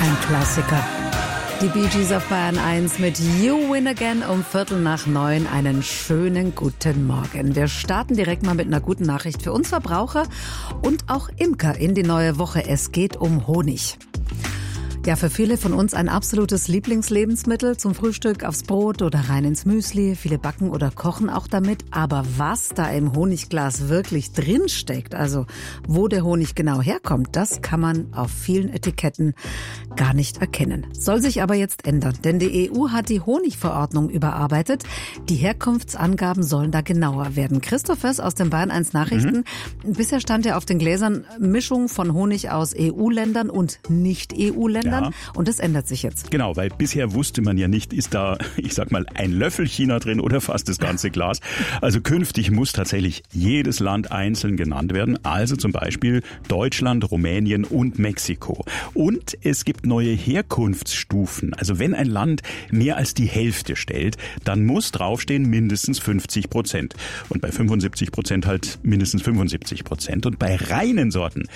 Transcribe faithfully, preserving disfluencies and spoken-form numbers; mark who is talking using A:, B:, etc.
A: Ein Klassiker. Die Bee Gees auf Bayern eins mit You Win Again um Viertel nach neun. Einen schönen guten Morgen. Wir starten direkt mal mit einer guten Nachricht für uns Verbraucher und auch Imker in die neue Woche. Es geht um Honig. Ja, für viele von uns ein absolutes Lieblingslebensmittel zum Frühstück, aufs Brot oder rein ins Müsli. Viele backen oder kochen auch damit. Aber was da im Honigglas wirklich drin steckt, also wo der Honig genau herkommt, das kann man auf vielen Etiketten gar nicht erkennen. Soll sich aber jetzt ändern, denn die E U hat die Honigverordnung überarbeitet. Die Herkunftsangaben sollen da genauer werden. Christoph Höss aus den Bayern eins Nachrichten. Mhm. Bisher stand ja auf den Gläsern Mischung von Honig aus E U-Ländern und Nicht-E U-Ländern. Ja. Und das ändert sich jetzt.
B: Genau, weil bisher wusste man ja nicht, ist da, ich sag mal, ein Löffel China drin oder fast das ganze Glas. Also künftig muss tatsächlich jedes Land einzeln genannt werden. Also zum Beispiel Deutschland, Rumänien und Mexiko. Und es gibt neue Herkunftsstufen. Also wenn ein Land mehr als die Hälfte stellt, dann muss draufstehen mindestens fünfzig Prozent. Und bei fünfundsiebzig Prozent halt mindestens fünfundsiebzig Prozent. Und bei reinen Sorten